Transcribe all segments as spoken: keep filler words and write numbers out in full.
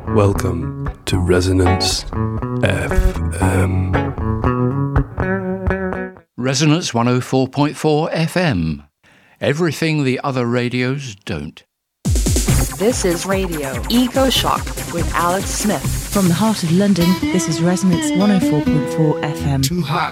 Welcome to Resonance F M. Resonance one oh four point four F M. Everything the other radios don't. This is Radio Eco Shock with Alex Smith. From the heart of London, this is Resonance one oh four point four F M. Too hot.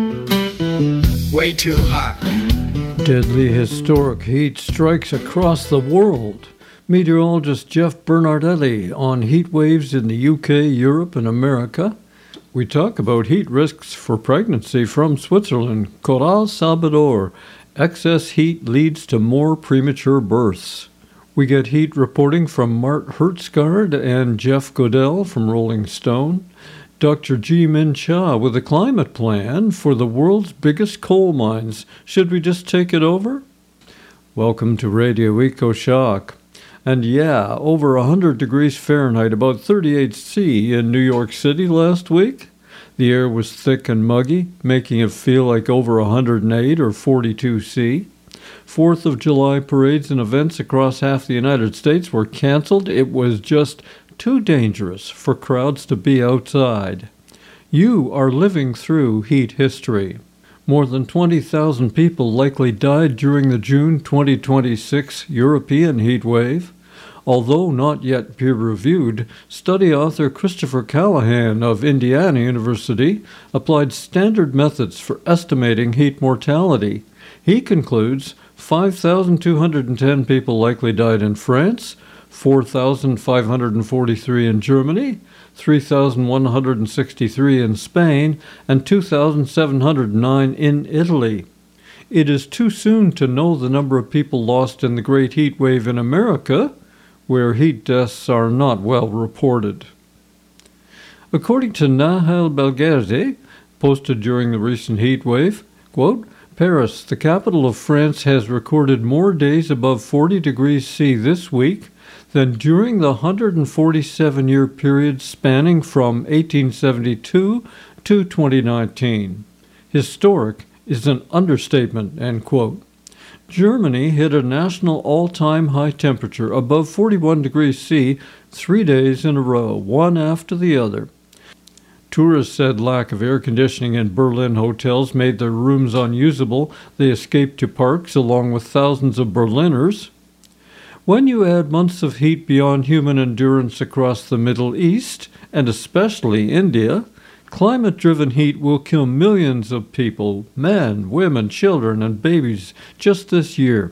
Way too hot. Deadly historic heat strikes across the world. Meteorologist Jeff Bernardelli on heat waves in the U K, Europe, and America. We talk about heat risks for pregnancy from Switzerland. Coral Salvador. Excess heat leads to more premature births. We get heat reporting from Mart Hertsgaard and Jeff Godell from Rolling Stone. Doctor Ji Min Cha with a climate plan for the world's biggest coal mines. Should we just take it over? Welcome to Radio Eco Shock. And yeah, over one hundred degrees Fahrenheit, about thirty-eight C in New York City last week. The air was thick and muggy, making it feel like over one hundred eight or forty-two C. Fourth of July parades and events across half the United States were canceled. It was just too dangerous for crowds to be outside. You are living through heat history. More than twenty thousand people likely died during the June twenty twenty-six European heat wave. Although not yet peer-reviewed, study author Christopher Callahan of Indiana University applied standard methods for estimating heat mortality. He concludes five thousand two hundred ten people likely died in France, four thousand five hundred forty-three in Germany, three thousand one hundred sixty-three in Spain, and two thousand seven hundred nine in Italy. It is too soon to know the number of people lost in the Great Heat Wave in America, where heat deaths are not well reported. According to Nahel Belghezi, posted during the recent heat wave, quote, Paris, the capital of France, has recorded more days above forty degrees C this week than during the one hundred forty-seven year period spanning from eighteen seventy-two to twenty nineteen. Historic is an understatement, end quote. Germany hit a national all-time high temperature above forty-one degrees C three days in a row, one after the other. Tourists said lack of air conditioning in Berlin hotels made their rooms unusable. They escaped to parks along with thousands of Berliners. When you add months of heat beyond human endurance across the Middle East, and especially India, climate-driven heat will kill millions of people, men, women, children, and babies just this year.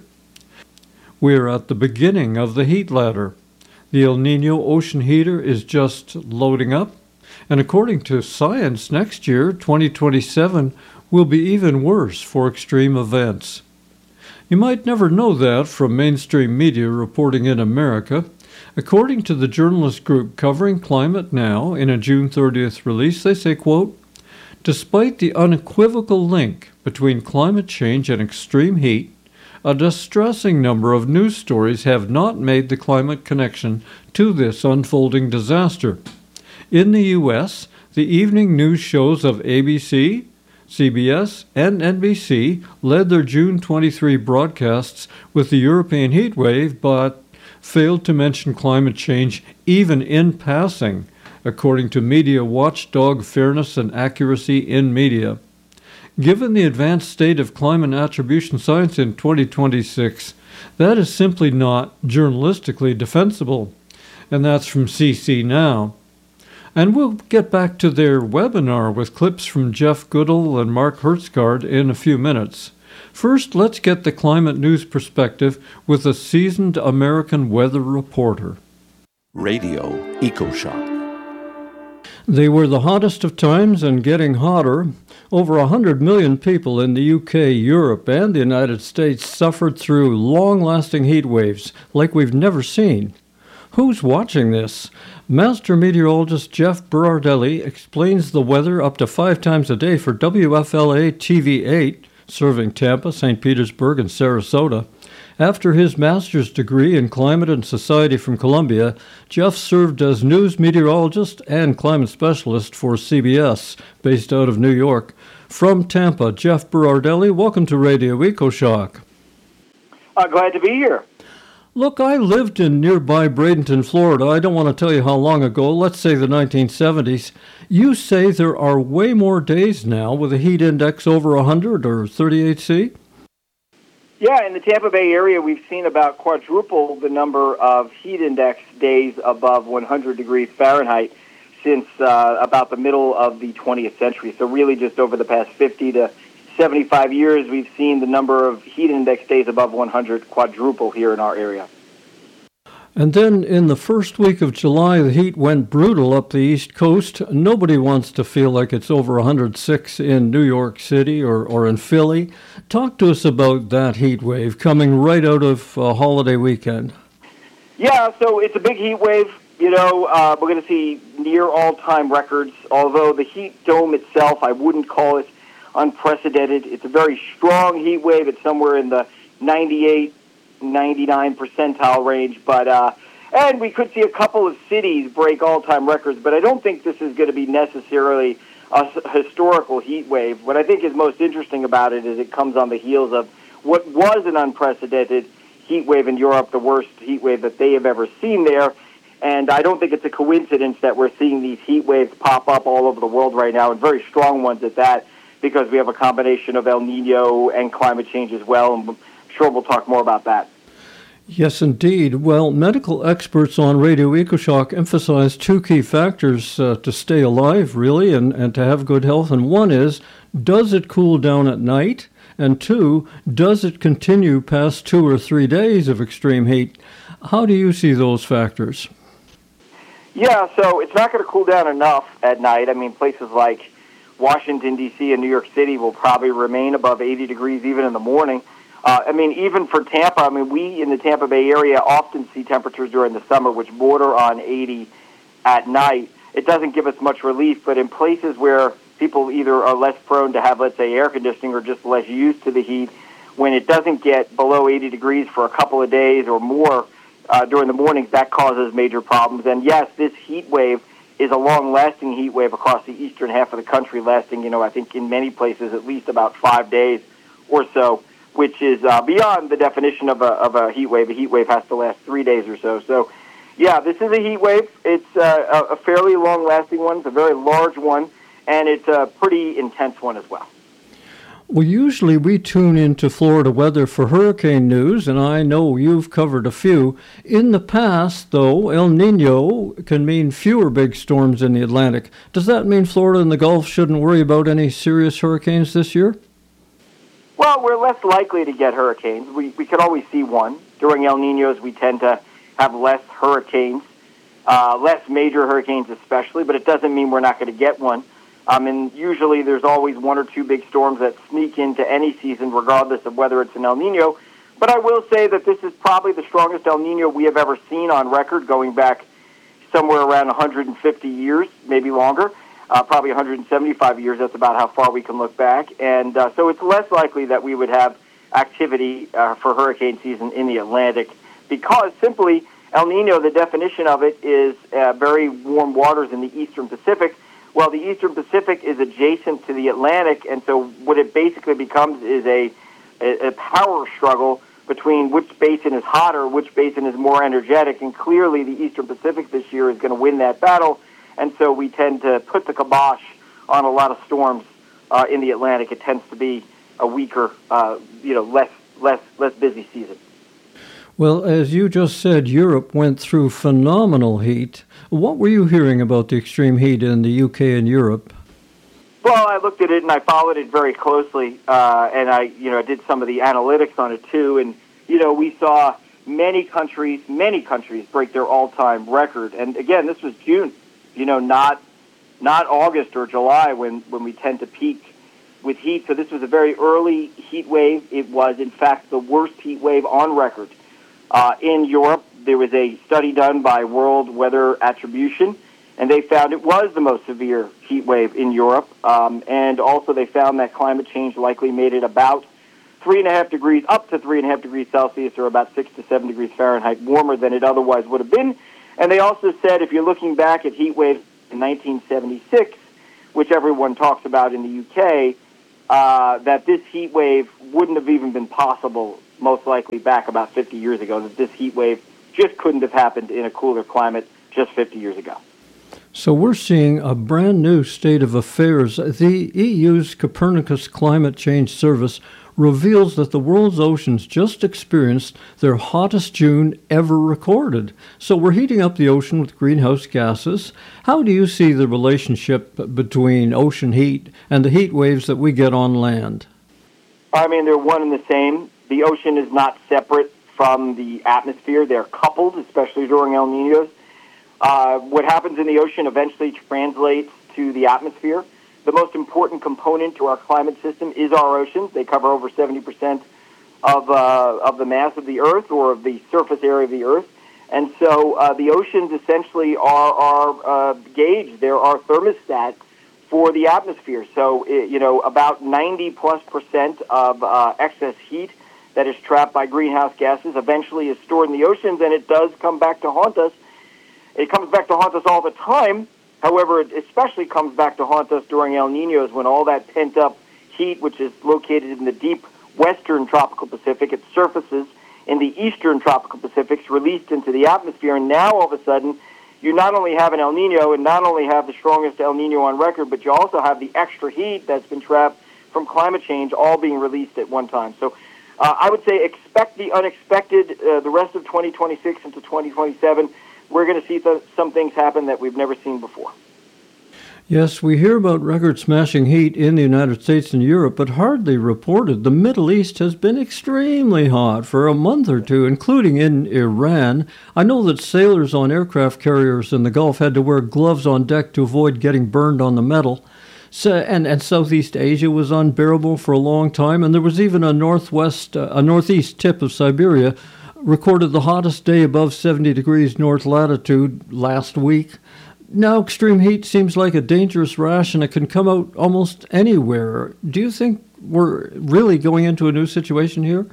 We are at the beginning of the heat ladder. The El Niño ocean heater is just loading up, and according to science, next year, twenty twenty-seven, will be even worse for extreme events. You might never know that from mainstream media reporting in America. According to the journalist group covering Climate Now in a June thirtieth release, they say, quote, despite the unequivocal link between climate change and extreme heat, a distressing number of news stories have not made the climate connection to this unfolding disaster. In the U S, the evening news shows of A B C, C B S, and N B C led their June twenty-third broadcasts with the European heat wave, but failed to mention climate change even in passing, according to media watchdog Fairness and Accuracy in Media. Given the advanced state of climate attribution science in twenty twenty-six, that is simply not journalistically defensible. And that's from C C Now. And we'll get back to their webinar with clips from Jeff Goodell and Mark Hertsgaard in a few minutes. First, let's get the climate news perspective with a seasoned American weather reporter. Radio EcoShock. They were the hottest of times and getting hotter. Over one hundred million people in the U K, Europe, and the United States suffered through long-lasting heat waves like we've never seen. Who's watching this? Master meteorologist Jeff Bernardelli explains the weather up to five times a day for W F L A T V eight, serving Tampa, Saint Petersburg, and Sarasota. After his master's degree in climate and society from Columbia, Jeff served as news meteorologist and climate specialist for C B S, based out of New York. From Tampa, Jeff Bernardelli, welcome to Radio EcoShock. Uh, glad to be here. Look, I lived in nearby Bradenton, Florida. I don't want to tell you how long ago, let's say the nineteen seventies. You say there are way more days now with a heat index over one hundred or thirty-eight C? Yeah, in the Tampa Bay area, we've seen about quadruple the number of heat index days above one hundred degrees Fahrenheit since uh, about the middle of the twentieth century. So really just over the past fifty to seventy-five years, we've seen the number of heat index days above one hundred quadruple here in our area. And then in the first week of July, the heat went brutal up the East Coast. Nobody wants to feel like it's over one hundred six in New York City or, or in Philly. Talk to us about that heat wave coming right out of a holiday weekend. Yeah, so it's a big heat wave. You know, uh, we're going to see near all-time records, although the heat dome itself, I wouldn't call it unprecedented. It's a very strong heat wave. It's somewhere in the ninety-eight, ninety-nine percentile range, but uh, and we could see a couple of cities break all-time records, but I don't think this is going to be necessarily a historical heat wave. What I think is most interesting about it is it comes on the heels of what was an unprecedented heat wave in Europe, the worst heat wave that they have ever seen there. And I don't think it's a coincidence that we're seeing these heat waves pop up all over the world right now, and very strong ones at that, because we have a combination of El Nino and climate change as well, and I'm sure we'll talk more about that. Yes, indeed. Well, medical experts on Radio EcoShock emphasize two key factors uh, to stay alive, really, and, and to have good health. And one is, does it cool down at night? And two, does it continue past two or three days of extreme heat? How do you see those factors? Yeah, so it's not going to cool down enough at night. I mean, places like Washington, D C and New York City will probably remain above eighty degrees even in the morning. Uh, I mean, even for Tampa, I mean, we in the Tampa Bay area often see temperatures during the summer which border on eighty at night. It doesn't give us much relief, but in places where people either are less prone to have, let's say, air conditioning or just less used to the heat, when it doesn't get below eighty degrees for a couple of days or more uh, during the mornings, that causes major problems. And yes, this heat wave is a long-lasting heat wave across the eastern half of the country, lasting, you know, I think in many places at least about five days or so, which is uh, beyond the definition of a, of a heat wave. A heat wave has to last three days or so. So, yeah, this is a heat wave. It's uh, a fairly long-lasting one. It's a very large one, and it's a pretty intense one as well. Well, usually we tune into Florida weather for hurricane news, and I know you've covered a few. In the past, though, El Nino can mean fewer big storms in the Atlantic. Does that mean Florida and the Gulf shouldn't worry about any serious hurricanes this year? Well, we're less likely to get hurricanes. We we could always see one. During El Ninos, we tend to have less hurricanes, uh, less major hurricanes especially, but it doesn't mean we're not going to get one. Um, and usually there's always one or two big storms that sneak into any season, regardless of whether it's an El Nino. But I will say that this is probably the strongest El Nino we have ever seen on record, going back somewhere around one hundred fifty years, maybe longer, uh, probably one hundred seventy-five years. That's about how far we can look back. And uh, so it's less likely that we would have activity uh, for hurricane season in the Atlantic, because simply El Nino, the definition of it is uh, very warm waters in the eastern Pacific. Well, the eastern Pacific is adjacent to the Atlantic, and so what it basically becomes is a, a power struggle between which basin is hotter, which basin is more energetic, and clearly the eastern Pacific this year is going to win that battle, and so we tend to put the kibosh on a lot of storms uh, in the Atlantic. It tends to be a weaker, uh, you know, less less less busy season. Well, as you just said, Europe went through phenomenal heat. What were you hearing about the extreme heat in the U K and Europe? Well, I looked at it and I followed it very closely, uh, and I, you know, did some of the analytics on it too. And you know, we saw many countries, many countries break their all-time record. And again, this was June, you know, not not August or July when when we tend to peak with heat. So this was a very early heat wave. It was, in fact, the worst heat wave on record. Uh, in Europe, there was a study done by World Weather Attribution, and they found it was the most severe heat wave in Europe. Um, and also they found that climate change likely made it about three and a half degrees, up to three and a half degrees Celsius, or about six to seven degrees Fahrenheit warmer than it otherwise would have been. And they also said, if you're looking back at heat waves in nineteen seventy-six, which everyone talks about in the U K, uh, that this heat wave wouldn't have even been possible, most likely back about fifty years ago, that this heat wave just couldn't have happened in a cooler climate just fifty years ago. So we're seeing a brand new state of affairs. The E U's Copernicus Climate Change Service reveals that the world's oceans just experienced their hottest June ever recorded. So we're heating up the ocean with greenhouse gases. How do you see the relationship between ocean heat and the heat waves that we get on land? I mean, they're one and the same. The ocean is not separate from the atmosphere. They're coupled, especially during El Niños. Uh, what happens in the ocean eventually translates to the atmosphere. The most important component to our climate system is our oceans. They cover over seventy percent of uh, of the mass of the Earth, or of the surface area of the Earth. And so uh, the oceans essentially are our uh, gauge. They're our thermostat for the atmosphere. So, it, you know, about ninety plus percent of uh, excess heat that is trapped by greenhouse gases eventually is stored in the oceans, and it does come back to haunt us. It comes back to haunt us all the time. However, it especially comes back to haunt us during El Niños, when all that pent-up heat, which is located in the deep western tropical Pacific, it surfaces in the eastern tropical Pacific, is released into the atmosphere, and now all of a sudden, you not only have an El Niño and not only have the strongest El Niño on record, but you also have the extra heat that's been trapped from climate change all being released at one time. So uh, I would say expect the unexpected uh, the rest of twenty twenty-six into twenty twenty-seven. We're going to see th- some things happen that we've never seen before. Yes, we hear about record-smashing heat in the United States and Europe, but hardly reported. The Middle East has been extremely hot for a month or two, including in Iran. I know that sailors on aircraft carriers in the Gulf had to wear gloves on deck to avoid getting burned on the metal. So, and, and Southeast Asia was unbearable for a long time, and there was even a northwest, uh, a northeast tip of Siberia recorded the hottest day above seventy degrees north latitude last week. Now extreme heat seems like a dangerous rash, and it can come out almost anywhere. Do you think we're really going into a new situation here?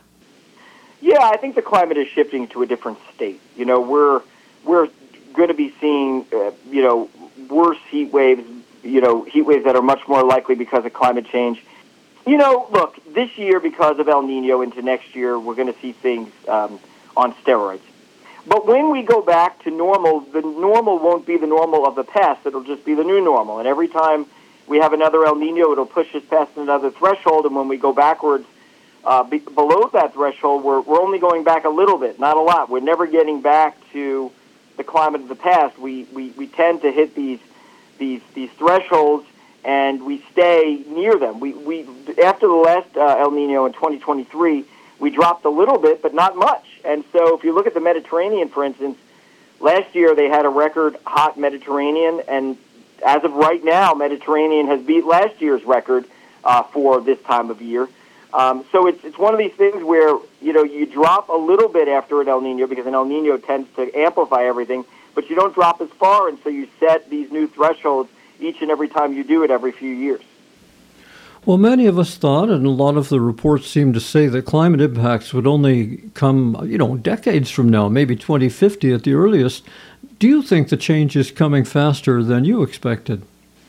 Yeah, I think the climate is shifting to a different state. You know, we're we're going to be seeing, uh, you know, worse heat waves, you know, heat waves that are much more likely because of climate change. You know, look, this year, because of El Niño, into next year, we're going to see things um, on steroids. But when we go back to normal, the normal won't be the normal of the past. It'll just be the new normal. And every time we have another El Niño, it'll push us past another threshold. And when we go backwards uh, be, below that threshold, we're, we're only going back a little bit, not a lot. We're never getting back to the climate of the past. We, we, we tend to hit these these these thresholds, and we stay near them. We we after the last uh, El Niño in twenty twenty-three, we dropped a little bit, but not much. And so if you look at the Mediterranean, for instance, last year they had a record hot Mediterranean, and as of right now, Mediterranean has beat last year's record uh, for this time of year. Um, so it's it's one of these things where, you know, you drop a little bit after an El Niño, because an El Niño tends to amplify everything, but you don't drop as far, and so you set these new thresholds each and every time you do it every few years. Well, many of us thought, and a lot of the reports seem to say, that climate impacts would only come, you know, decades from now, maybe twenty fifty at the earliest. Do you think the change is coming faster than you expected?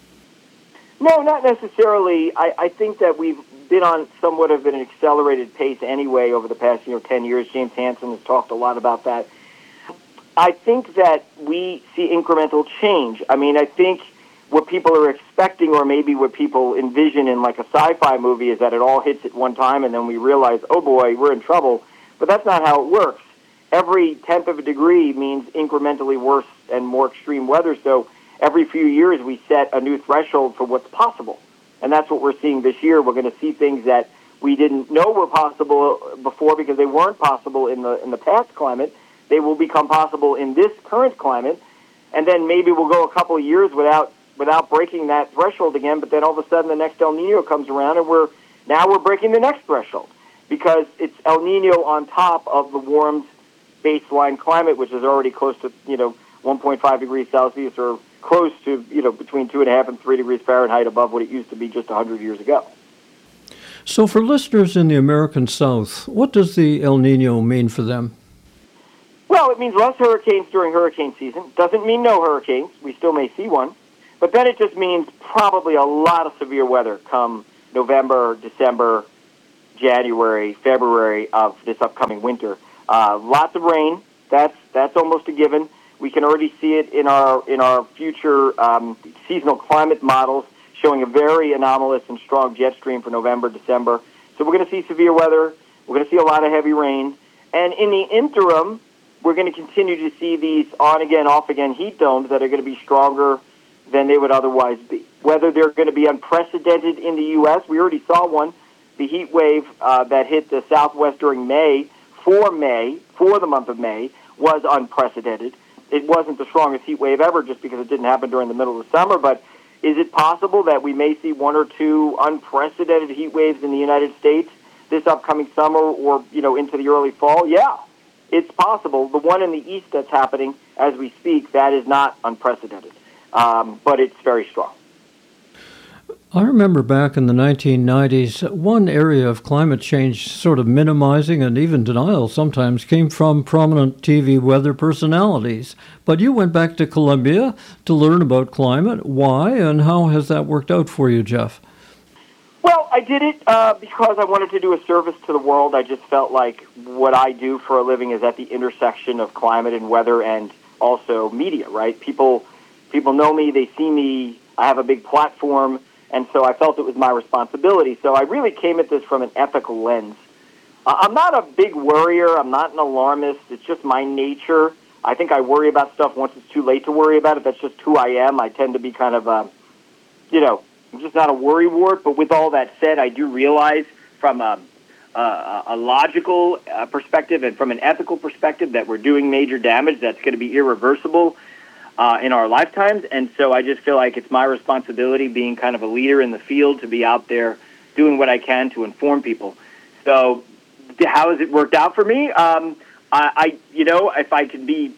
No, not necessarily. I, I think that we've been on somewhat of an accelerated pace anyway over the past, you know, ten years. James Hansen has talked a lot about that. I think that we see incremental change. I mean, I think what people are expecting, or maybe what people envision in like a sci-fi movie, is that it all hits at one time and then we realize, oh boy, we're in trouble. But that's not how it works. Every tenth of a degree means incrementally worse and more extreme weather. So every few years we set a new threshold for what's possible. And that's what we're seeing this year. We're going to see things that we didn't know were possible before because they weren't possible in the in the past climate. They will become possible in this current climate. And then maybe we'll go a couple of years without without breaking that threshold again, but then all of a sudden the next El Niño comes around and we're now we're breaking the next threshold because it's El Niño on top of the warmed baseline climate, which is already close to, you know, one point five degrees Celsius, or close to, you know, between two and a half and three degrees Fahrenheit above what it used to be just one hundred years ago. So for listeners in the American South, what does the El Niño mean for them? Well, it means less hurricanes during hurricane season. Doesn't mean no hurricanes. We still may see one. But then it just means probably a lot of severe weather come November, December, January, February of this upcoming winter. Uh, lots of rain. That's that's almost a given. We can already see it in our in our future um, seasonal climate models, showing a very anomalous and strong jet stream for November, December. So we're going to see severe weather. We're going to see a lot of heavy rain. And in the interim, we're going to continue to see these on-again, off-again heat domes that are going to be stronger than they would otherwise be. Whether they're going to be unprecedented in the U S, we already saw one, the heat wave uh, that hit the Southwest during May, for May, for the month of May, was unprecedented. It wasn't the strongest heat wave ever just because it didn't happen during the middle of the summer, but is it possible that we may see one or two unprecedented heat waves in the United States this upcoming summer or, you know, into the early fall? Yeah, it's possible. The one in the east that's happening as we speak, that is not unprecedented, um, but it's very strong. I remember back in the nineteen nineties, one area of climate change sort of minimizing and even denial sometimes came from prominent T V weather personalities. But you went back to Columbia to learn about climate. Why, and how has that worked out for you, Jeff? Well, I did it uh, because I wanted to do a service to the world. I just felt like what I do for a living is at the intersection of climate and weather and also media, right? People, people know me, they see me, I have a big platform. And so I felt it was my responsibility. So I really came at this from an ethical lens. Uh, I'm not a big worrier. I'm not an alarmist. It's just my nature. I think I worry about stuff once it's too late to worry about it. That's just who I am. I tend to be kind of, uh, you know, I'm just not a worrywart. But with all that said, I do realize from a, a, a logical uh, perspective and from an ethical perspective that we're doing major damage that's going to be irreversible Uh, in our lifetimes, and so I just feel like it's my responsibility, being kind of a leader in the field, to be out there doing what I can to inform people. So, how has it worked out for me? Um, I, I, you know, if I could be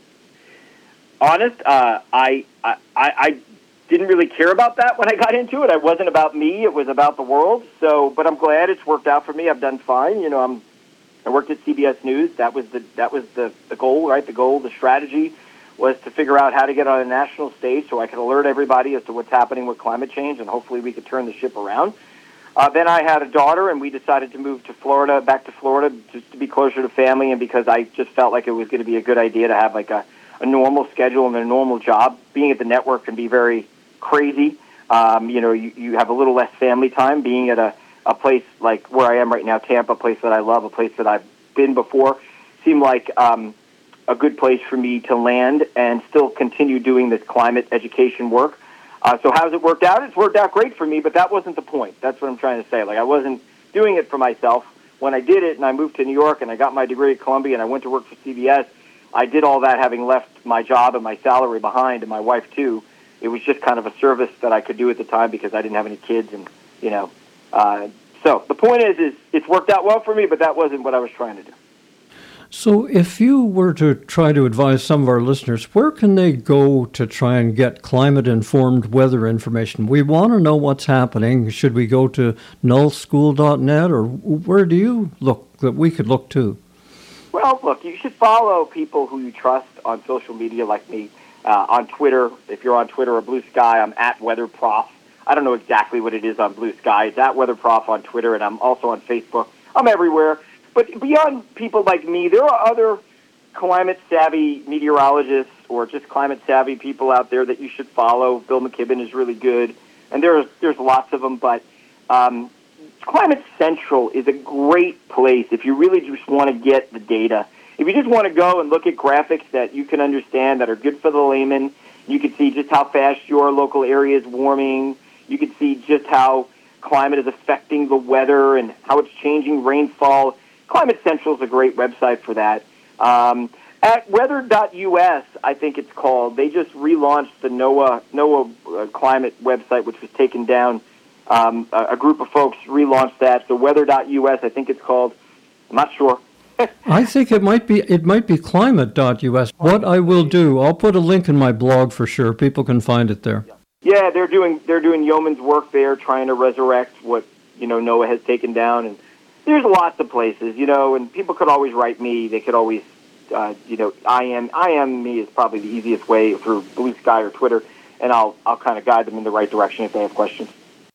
honest, uh, I, I, I didn't really care about that when I got into it. It wasn't about me; it was about the world. So, but I'm glad it's worked out for me. I've done fine. You know, I'm. I worked at C B S News. That was the that was the the goal, right? The goal, the strategy, was to figure out how to get on a national stage so I could alert everybody as to what's happening with climate change, and hopefully we could turn the ship around. Uh, then I had a daughter, and we decided to move to Florida, back to Florida, just to be closer to family, and because I just felt like it was going to be a good idea to have like a, a normal schedule and a normal job. Being at the network can be very crazy. Um, you know, you, you have a little less family time. Being at a, a place like where I am right now, Tampa, a place that I love, a place that I've been before, seemed like um, a good place for me to land and still continue doing this climate education work. Uh, so how's it worked out? It's worked out great for me, but that wasn't the point. That's what I'm trying to say. Like, I wasn't doing it for myself. When I did it and I moved to New York and I got my degree at Columbia and I went to work for C B S, I did all that having left my job and my salary behind, and my wife too. It was just kind of a service that I could do at the time because I didn't have any kids, and, you know. Uh, so the point is, is it's worked out well for me, but that wasn't what I was trying to do. So if you were to try to advise some of our listeners, where can they go to try and get climate-informed weather information? We want to know what's happening. Should we go to null school dot net, or where do you look that we could look to? Well, look, you should follow people who you trust on social media like me. Uh, on Twitter, if you're on Twitter or Blue Sky, I'm at WeatherProf. I don't know exactly what it is on Blue Sky. It's at WeatherProf on Twitter, and I'm also on Facebook. I'm everywhere. But beyond people like me, there are other climate-savvy meteorologists or just climate-savvy people out there that you should follow. Bill McKibben is really good, and there's there's lots of them. But um, Climate Central is a great place if you really just want to get the data. If you just want to go and look at graphics that you can understand that are good for the layman, you can see just how fast your local area is warming. You can see just how climate is affecting the weather and how it's changing rainfall. Climate Central is a great website for that. Um, at weather dot U S, I think it's called, they just relaunched the NOAA, NOAA uh, climate website, which was taken down. Um, a, a group of folks relaunched that. So weather dot U S, I think it's called. I'm not sure. I think it might be it might be climate dot U S. What I will do, I'll put a link in my blog for sure. People can find it there. Yeah, they're doing they're doing yeoman's work there, trying to resurrect what, you know, NOAA has taken down. And there's lots of places, you know, and people could always write me. They could always, uh, you know, I am I am me is probably the easiest way through Blue Sky or Twitter, and I'll I'll kind of guide them in the right direction if they have questions.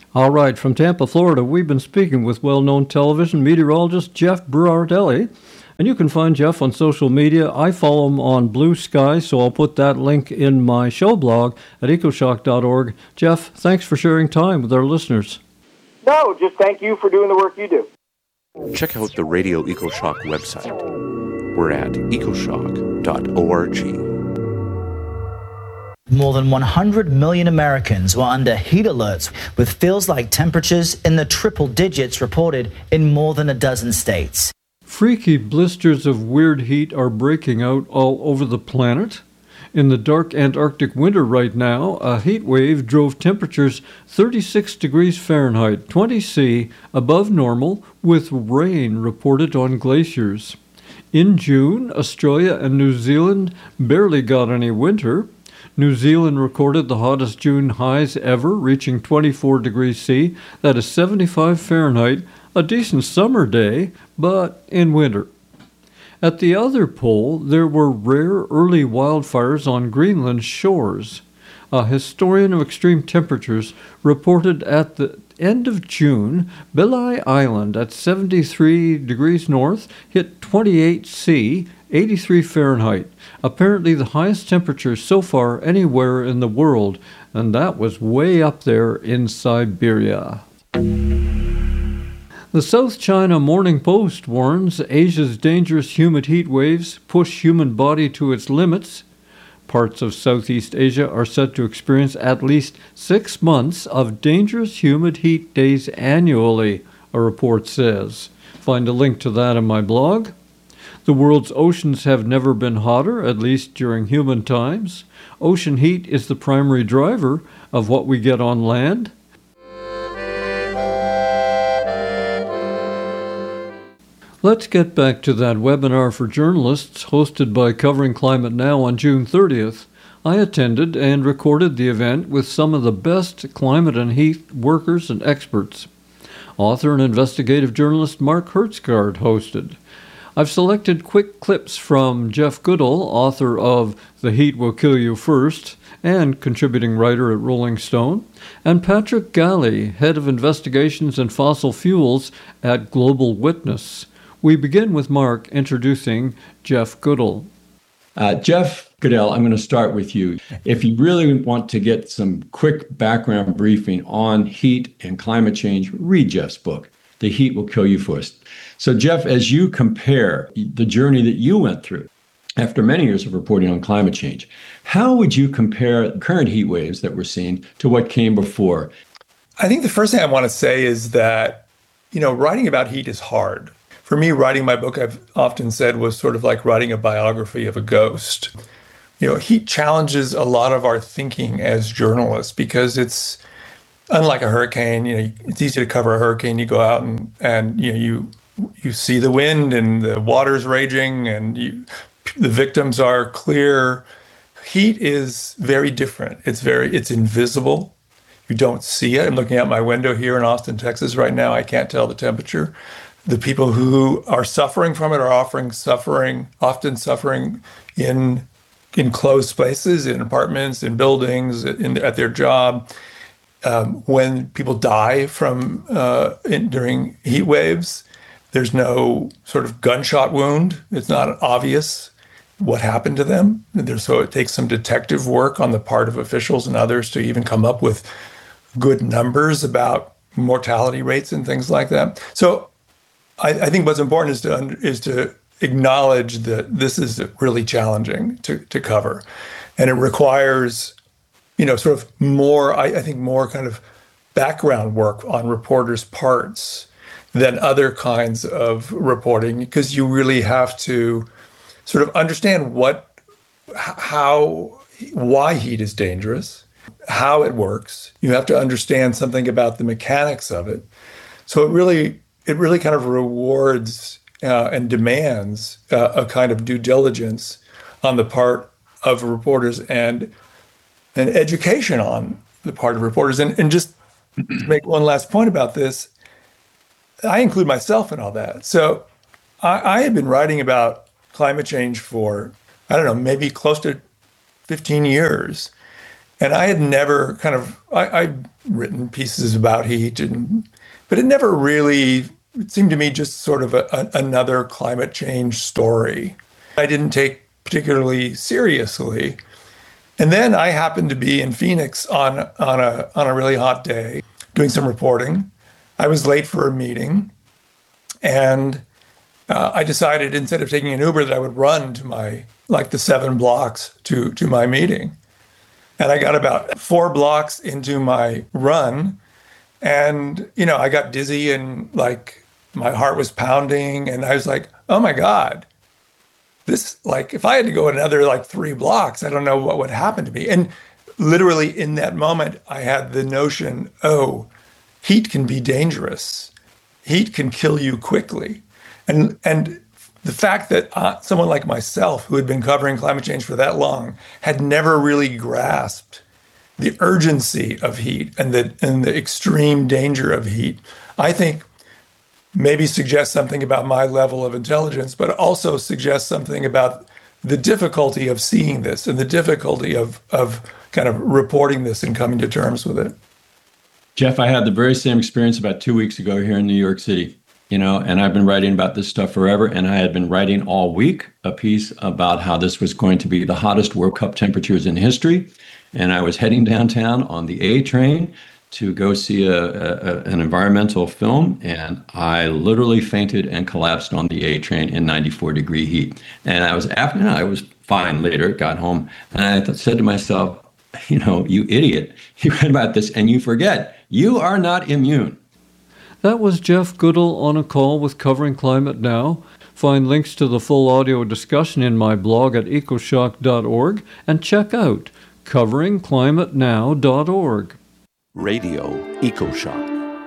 All right, from Tampa, Florida, we've been speaking with well-known television meteorologist Jeff Berardelli. And you can find Jeff on social media. I follow him on Blue Sky, so I'll put that link in my show blog at ecoshock dot org. Jeff, thanks for sharing time with our listeners. No, just thank you for doing the work you do. Check out the Radio EcoShock website. We're at ecoshock dot org. More than one hundred million Americans were under heat alerts, with feels-like temperatures in the triple digits reported in more than a dozen states. Freaky blisters of weird heat are breaking out all over the planet. In the dark Antarctic winter right now, a heat wave drove temperatures thirty-six degrees Fahrenheit, twenty C, above normal, with rain reported on glaciers. In June, Australia and New Zealand barely got any winter. New Zealand recorded the hottest June highs ever, reaching twenty-four degrees C, that is seventy-five Fahrenheit, a decent summer day, but in winter. At the other pole, there were rare early wildfires on Greenland's shores. A historian of extreme temperatures reported at the end of June, Beli Island at seventy-three degrees north hit twenty-eight C, eighty-three Fahrenheit, apparently the highest temperature so far anywhere in the world, and that was way up there in Siberia. The South China Morning Post warns Asia's dangerous humid heat waves push human body to its limits. Parts of Southeast Asia are set to experience at least six months of dangerous humid heat days annually, a report says. Find a link to that in my blog. The world's oceans have never been hotter, at least during human times. Ocean heat is the primary driver of what we get on land. Let's get back to that webinar for journalists hosted by Covering Climate Now on June thirtieth. I attended and recorded the event with some of the best climate and heat workers and experts. Author and investigative journalist Mark Hertsgaard hosted. I've selected quick clips from Jeff Goodall, author of The Heat Will Kill You First, and contributing writer at Rolling Stone, and Patrick Galley, head of investigations and fossil fuels at Global Witness. We begin with Mark introducing Jeff Goodall. Uh, Jeff Goodall, I'm going to start with you. If you really want to get some quick background briefing on heat and climate change, read Jeff's book, The Heat Will Kill You First. So, Jeff, as you compare the journey that you went through after many years of reporting on climate change, how would you compare current heat waves that we're seeing to what came before? I think the first thing I want to say is that, you know, writing about heat is hard. For me, writing my book, I've often said, was sort of like writing a biography of a ghost. You know, heat challenges a lot of our thinking as journalists because it's unlike a hurricane. You know, it's easy to cover a hurricane. You go out and, and you know, you you see the wind and the water's raging and you, the victims are clear. Heat is very different. It's very, it's invisible. You don't see it. I'm looking out my window here in Austin, Texas right now. I can't tell the temperature. The people who are suffering from it are offering suffering, often suffering in enclosed spaces, in apartments, in buildings, in, at their job. Um, when people die from uh, in, during heat waves, there's no sort of gunshot wound. It's not obvious what happened to them. There's, so it takes some detective work on the part of officials and others to even come up with good numbers about mortality rates and things like that. So I, I think what's important is to is to acknowledge that this is really challenging to, to cover. And it requires, you know, sort of more, I, I think more kind of background work on reporters' parts than other kinds of reporting, because you really have to sort of understand what, how, why heat is dangerous, how it works. You have to understand something about the mechanics of it. So it really, it really kind of rewards uh, and demands uh, a kind of due diligence on the part of reporters and an education on the part of reporters. And, and just to make one last point about this, I include myself in all that. So I, I had been writing about climate change for, I don't know, maybe close to fifteen years. And I had never kind of, I, I'd written pieces about heat, and but it never really, it seemed to me just sort of a, a, another climate change story. I didn't take particularly seriously. And then I happened to be in Phoenix on, on, a, on a really hot day doing some reporting. I was late for a meeting, and uh, I decided instead of taking an Uber that I would run to my, like the seven blocks to, to my meeting. And I got about four blocks into my run, and, you know, I got dizzy and like my heart was pounding, and I was like, oh my God, this, like, if I had to go another like three blocks, I don't know what would happen to me. And literally in that moment, I had the notion, oh, heat can be dangerous. Heat can kill you quickly. And, and the fact that uh, someone like myself, who had been covering climate change for that long, had never really grasped the urgency of heat and the and the extreme danger of heat, I think maybe suggests something about my level of intelligence, but also suggests something about the difficulty of seeing this and the difficulty of of kind of reporting this and coming to terms with it. Jeff, I had the very same experience about two weeks ago here in New York City. You know, and I've been writing about this stuff forever, and I had been writing all week a piece about how this was going to be the hottest World Cup temperatures in history. And I was heading downtown on the A train to go see a, a, an environmental film, and I literally fainted and collapsed on the A train in ninety-four degree heat. And I was after, you know, I was fine later, got home, and I th- said to myself, you know, you idiot, you read about this and you forget, you are not immune. That was Jeff Goodall on a call with Covering Climate Now. Find links to the full audio discussion in my blog at ecoshock dot org, and check out covering climate now dot org. Radio EcoShock.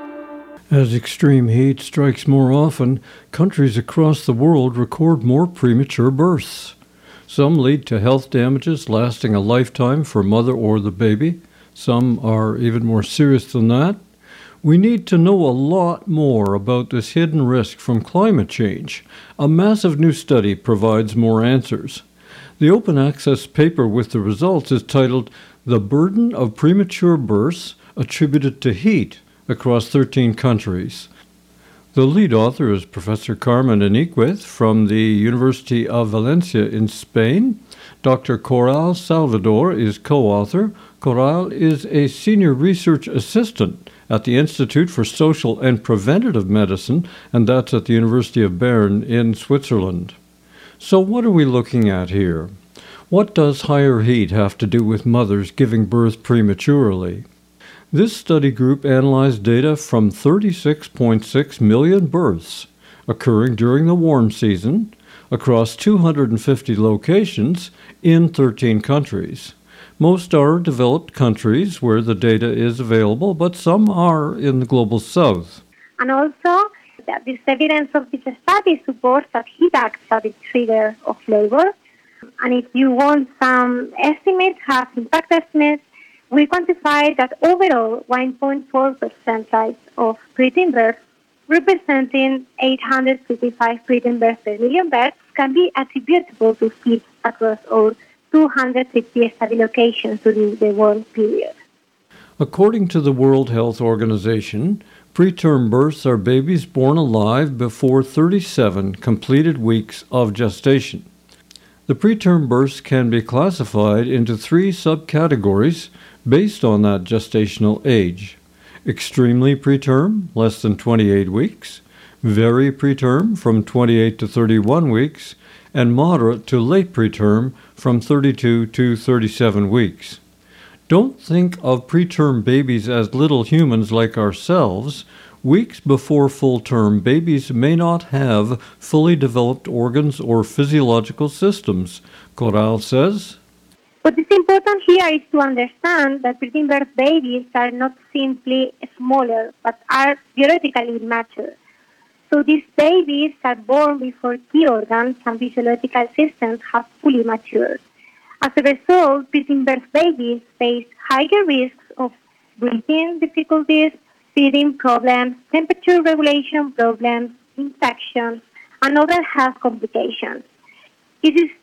As extreme heat strikes more often, countries across the world record more premature births. Some lead to health damages lasting a lifetime for mother or the baby. Some are even more serious than that. We need to know a lot more about this hidden risk from climate change. A massive new study provides more answers. The open access paper with the results is titled The Burden of Premature Births Attributed to Heat Across thirteen Countries. The lead author is Professor Carmen Eniquez from the University of Valencia in Spain. Doctor Coral Salvador is co-author. Coral is a senior research assistant at the Institute for Social and Preventative Medicine, and that's at the University of Bern in Switzerland. So what are we looking at here? What does higher heat have to do with mothers giving birth prematurely? This study group analyzed data from thirty-six point six million births occurring during the warm season across two hundred fifty locations in thirteen countries. Most are developed countries where the data is available, but some are in the global south. And also, that this evidence of this study supports that heat acts as the trigger of labor. And if you want some estimates, have impact estimates, we quantify that overall one point four percentile of preterm births, representing eight hundred fifty-five preterm births per million births, can be attributable to heat across all two hundred fifty study locations during the warm period. According to the World Health Organization, preterm births are babies born alive before thirty-seven completed weeks of gestation. The preterm births can be classified into three subcategories based on that gestational age: extremely preterm, less than twenty-eight weeks, very preterm, from twenty-eight to thirty-one weeks, and moderate to late preterm, from thirty-two to thirty-seven weeks. Don't think of preterm babies as little humans like ourselves. Weeks before full term, babies may not have fully developed organs or physiological systems, Coral says. What is important here is to understand that preterm birth babies are not simply smaller, but are biologically mature. So these babies are born before key organs and physiological systems have fully matured. As a result, preterm birth babies face higher risks of breathing difficulties, feeding problems, temperature regulation problems, infections, and other health complications. It is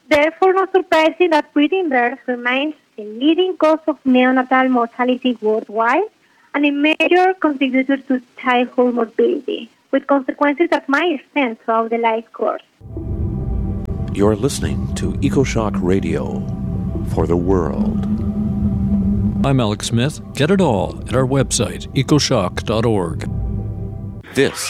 Therefore, not surprising that preterm birth remains the leading cause of neonatal mortality worldwide and a major contributor to childhood morbidity, with consequences that might extend throughout the life course. You're listening to EcoShock Radio for the world. I'm Alex Smith. Get it all at our website, ecoshock dot org. This